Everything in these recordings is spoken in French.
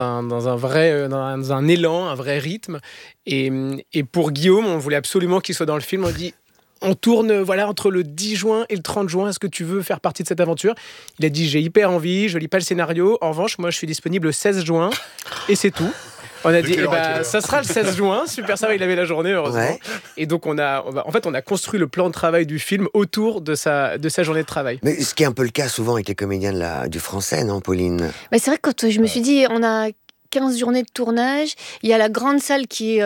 dans un vrai, dans un élan, un vrai rythme. Et pour Guillaume, on voulait absolument qu'il soit dans le film. On dit, on tourne entre le 10 juin et le 30 juin. Est-ce que tu veux faire partie de cette aventure ? Il a dit, j'ai hyper envie, je lis pas le scénario. En revanche, moi, je suis disponible le 16 juin et c'est tout. On a dit, ça sera le 16 juin. Super, ça va, il avait la journée, heureusement. Ouais. Et donc, on a construit le plan de travail du film autour de sa journée de travail. Mais ce qui est un peu le cas souvent avec les comédiens du français, non, Pauline ? C'est vrai que quand je me suis dit, on a 15 journées de tournage, il y a la grande salle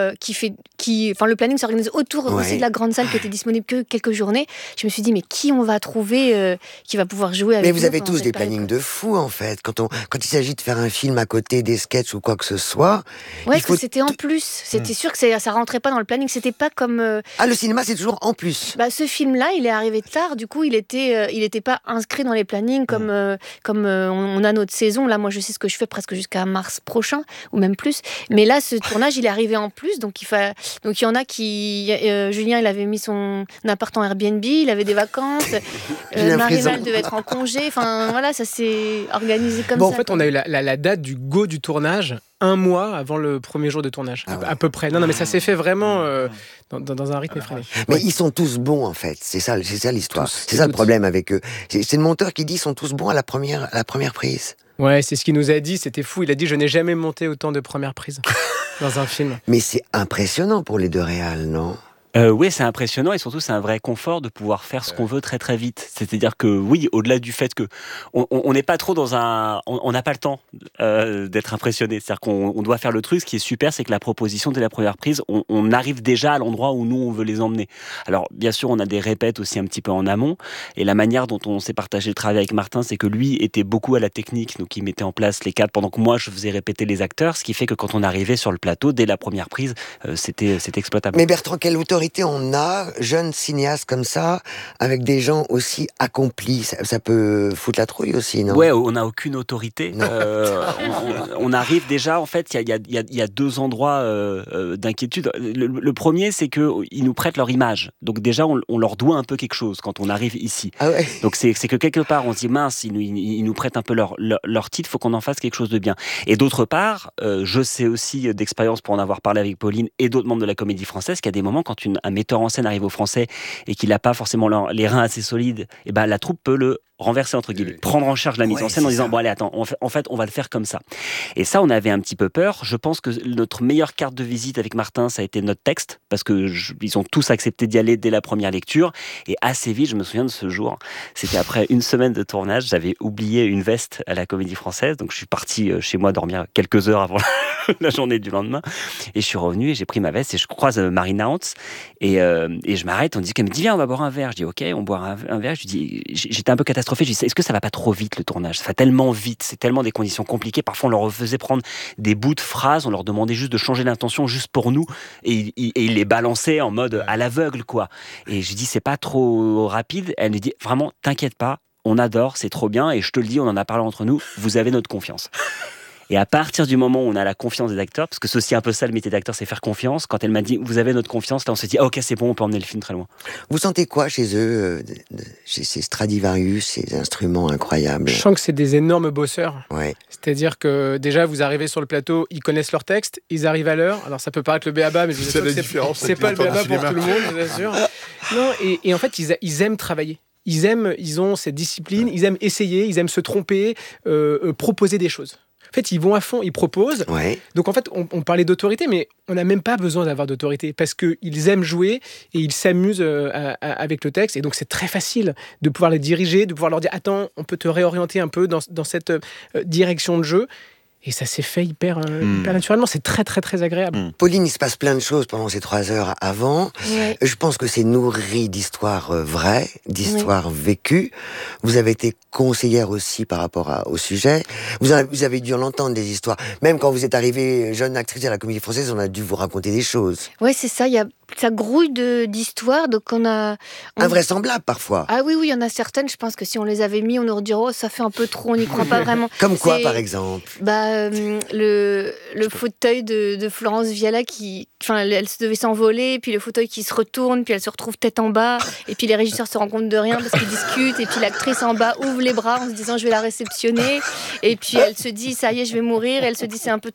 le planning s'organise autour aussi de la grande salle qui était disponible que quelques journées. Je me suis dit, mais qui on va trouver qui va pouvoir jouer avec nous ? Mais vous avez tous des plannings de fous, en fait. Quand il s'agit de faire un film à côté, des sketchs ou quoi que ce soit. Ouais, parce que c'était en plus. C'était sûr que ça rentrait pas dans le planning. C'était pas comme. Le cinéma, c'est toujours en plus. Ce film-là, il est arrivé tard. Du coup, il était pas inscrit dans les plannings comme on a notre saison. Là, moi, je sais ce que je fais presque jusqu'à mars prochain ou même plus. Mais là, ce tournage, il est arrivé en plus. Donc, il y en a qui... Julien, il avait mis son appart en Airbnb, il avait des vacances. Marie-Val devait être en congé. Enfin, voilà, ça s'est organisé comme ça. En fait, on a eu la date du go du tournage 1 mois avant le premier jour de tournage, à peu près. Non, mais ça s'est fait vraiment dans un rythme effréné. Mais ils sont tous bons, en fait. C'est ça l'histoire. C'est ça le problème avec eux. C'est le monteur qui dit ils sont tous bons à la première prise. Ouais, c'est ce qu'il nous a dit, c'était fou. Il a dit, je n'ai jamais monté autant de premières prises dans un film. Mais c'est impressionnant pour les deux réals, non ? Oui, c'est impressionnant et surtout c'est un vrai confort de pouvoir faire ce qu'on veut très très vite. C'est-à-dire que oui, au-delà du fait que on n'est pas trop on n'a pas le temps d'être impressionné. C'est-à-dire qu'on doit faire le truc. Ce qui est super, c'est que la proposition dès la première prise, on arrive déjà à l'endroit où nous on veut les emmener. Alors bien sûr, on a des répètes aussi un petit peu en amont et la manière dont on s'est partagé le travail avec Martin, c'est que lui était beaucoup à la technique, donc il mettait en place les cadres pendant que moi je faisais répéter les acteurs, ce qui fait que quand on arrivait sur le plateau dès la première prise, c'était exploitable. Mais Bertrand, quelle autorité on a, jeune cinéaste comme ça, avec des gens aussi accomplis, ça peut foutre la trouille aussi, non ? Ouais, on n'a aucune autorité. On arrive déjà, en fait, il y a 2 endroits d'inquiétude. Le premier, c'est qu'ils nous prêtent leur image. Donc déjà, on leur doit un peu quelque chose quand on arrive ici. Ah ouais. Donc c'est que quelque part, on se dit, mince, ils nous prêtent un peu leur titre, il faut qu'on en fasse quelque chose de bien. Et d'autre part, je sais aussi d'expérience pour en avoir parlé avec Pauline et d'autres membres de la Comédie Française, qu'il y a des moments quand un metteur en scène arrive au Français et qu'il n'a pas forcément les reins assez solides, et la troupe peut le renverser entre guillemets, prendre en charge la mise en scène en disant bon allez attends, en fait on va le faire comme ça. Et ça on avait un petit peu peur. Je pense que notre meilleure carte de visite avec Martin ça a été notre texte parce que ils ont tous accepté d'y aller dès la première lecture et assez vite je me souviens de ce jour. C'était après 1 semaine de tournage, j'avais oublié une veste à la Comédie Française donc je suis parti chez moi dormir quelques heures avant la journée du lendemain et je suis revenu et j'ai pris ma veste et je croise Marina Hantz et je m'arrête, on dit qu'elle me dit viens on va boire un verre, je dis ok on boit un verre, je dis j'étais un peu catastrophé. Je dis, est-ce que ça va pas trop vite le tournage ? Ça va tellement vite, c'est tellement des conditions compliquées. Parfois, on leur faisait prendre des bouts de phrases, on leur demandait juste de changer l'intention juste pour nous, et ils les balançaient en mode à l'aveugle, quoi. Et je dis, c'est pas trop rapide. Elle me dit, vraiment, t'inquiète pas, on adore, c'est trop bien, et je te le dis, on en a parlé entre nous, vous avez notre confiance. Et à partir du moment où on a la confiance des acteurs, parce que c'est aussi un peu ça le métier d'acteur, c'est faire confiance. Quand elle m'a dit vous avez notre confiance, là on s'est dit ok c'est bon, on peut emmener le film très loin. Vous sentez quoi chez eux, chez ces Stradivarius, ces instruments incroyables ? Je sens que c'est des énormes bosseurs. Ouais. C'est-à-dire que déjà vous arrivez sur le plateau, ils connaissent leur texte, ils arrivent à l'heure. Alors ça peut paraître le b.a.-ba, mais je vous assure que c'est pas le b.a.-ba pour tout le monde, je vous assure. Non, et en fait ils aiment travailler. Ils ont cette discipline, ils aiment essayer, ils aiment se tromper, proposer des choses. En fait, ils vont à fond, ils proposent. Ouais. Donc en fait, on parlait d'autorité, mais on n'a même pas besoin d'avoir d'autorité parce qu'ils aiment jouer et ils s'amusent avec le texte. Et donc c'est très facile de pouvoir les diriger, de pouvoir leur dire « Attends, on peut te réorienter un peu dans cette direction de jeu ». Et ça s'est fait hyper naturellement. C'est très, très, très agréable. Pauline, il se passe plein de choses pendant ces 3 heures avant. Ouais. Je pense que c'est nourri d'histoires vraies, d'histoires vécues. Vous avez été conseillère aussi par rapport au sujet. Vous avez dû en entendre des histoires. Même quand vous êtes arrivée jeune actrice à la Comédie Française, on a dû vous raconter des choses. Ouais, c'est ça. Il y a ça grouille d'histoires. Donc invraisemblable parfois. Ah oui, il y en a certaines, je pense que si on les avait mis, on aurait dit, oh, ça fait un peu trop, on n'y croit pas vraiment. Comme quoi, par exemple? Le fauteuil de Florence Viala elle devait s'envoler, puis le fauteuil qui se retourne, puis elle se retrouve tête en bas, et puis les régisseurs se rendent compte de rien parce qu'ils discutent, et puis l'actrice en bas ouvre les bras en se disant je vais la réceptionner, et puis elle se dit ça y est, je vais mourir, et elle se dit c'est un peu